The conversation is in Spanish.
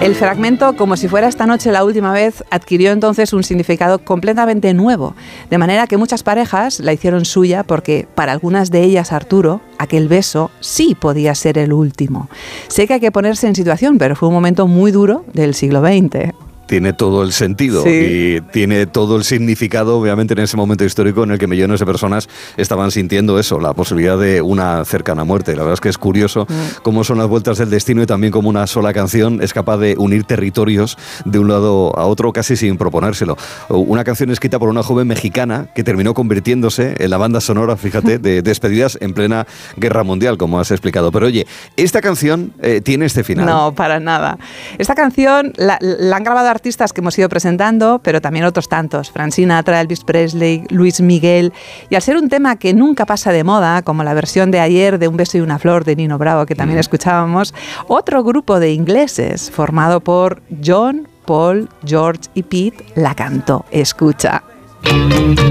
El fragmento, como si fuera esta noche la última vez, adquirió entonces un significado completamente nuevo, de manera que muchas parejas la hicieron suya porque para algunas de ellas, Arturo, aquel beso sí podía ser el último. Sé que hay que ponerse en situación, pero fue un momento muy duro del siglo XX. Tiene todo el sentido, sí, y tiene todo el significado, obviamente, en ese momento histórico en el que millones de personas estaban sintiendo eso, la posibilidad de una cercana muerte. La verdad es que es curioso cómo son las vueltas del destino y también cómo una sola canción es capaz de unir territorios de un lado a otro casi sin proponérselo. Una canción escrita por una joven mexicana que terminó convirtiéndose en la banda sonora, fíjate, de despedidas en plena guerra mundial, como has explicado. Pero oye, esta canción tiene este final. No, para nada. Esta canción la han grabado artistas que hemos ido presentando, pero también otros tantos, Frank Sinatra, Elvis Presley, Luis Miguel, y al ser un tema que nunca pasa de moda, como la versión de ayer de Un beso y una flor de Nino Bravo, que también escuchábamos, otro grupo de ingleses formado por John, Paul, George y Pete la cantó. Escucha.